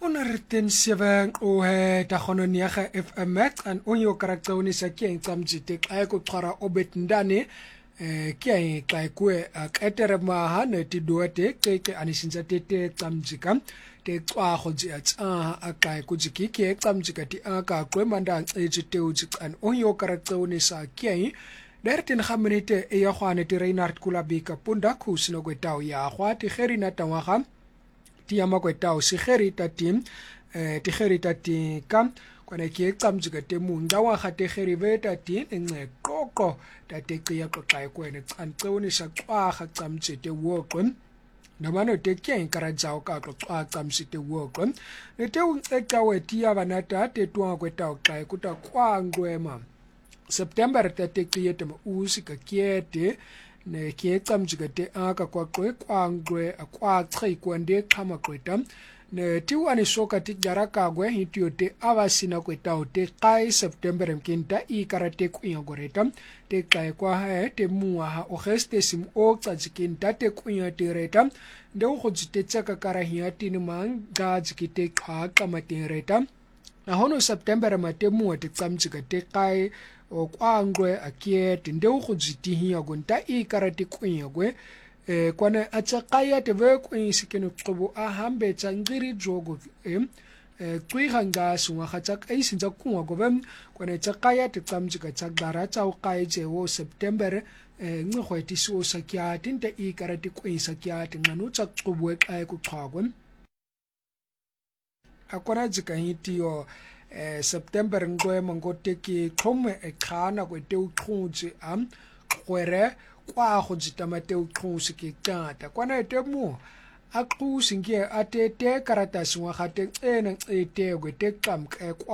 Onarten 7 ohe takhononiaga FM an onyo karaktauni sakia tsamjite kaya ko tshwara obet ndane kia kaya kwe kaetere maha ne tidoate keke anishinza tete tsamjika te tswa khoji atsa akaya kujiki ke tsamjika ti aka kwe manda ejite ujikan onyo karaktauni sakia Dertin khaminite e ya khwane ti Reinhard Kulabika punda khusino kwetao ya khwati kheri na tawaga tiyama kwetao si kheri tatim ti kheri tatika kwana ke tsamjika te munda wa khate kheri beta ti nce qoqo tate qiya qoqa kwene tsantsoni sha xwaga tsamjite woqon nabano te kyen karajao ka qoqa tsamjite woqon ne te unceqa wetiya banata te twa kwetao xa kuta kwangwema September tate kiyete ma usika kiete ne kietsamjika te aka kwa kwangwe akwa trai kwande kama kweta ne tiwani soka ti jaraka gwe hitio te avasina kweta te kai September mkinta I karate kuingoreta te kai kwa ha te muwa ha ogeste sim o tsajikinta te kuingereta nde ukhodzite tsaka karahia tini manga jikite kha kamatereta na hono September matemu te tsamjika te kai o kwangwe akiet nde ukhodzitihiya gonta I karate kuingwe kwana atsaqaya te ve kuinsikeno qobo ahambe tsangiri jogo qiga ngasu nga khatsak isinza kunwa gobe kwana tsaqaya te tsamjika tsagdara tsa uqaije wo September ngqhweti so sakya tinte I karate kuinsakya nganu tsaqobwe kai kuqhagwe akona jika hitiyo September ngwe mangote ki khome ekhana kwete uqhunji kwere kwa go jitamate uqhusi ke tata kwana etemu aqusi ngie atete karata singwa khate ena ete kwete qamke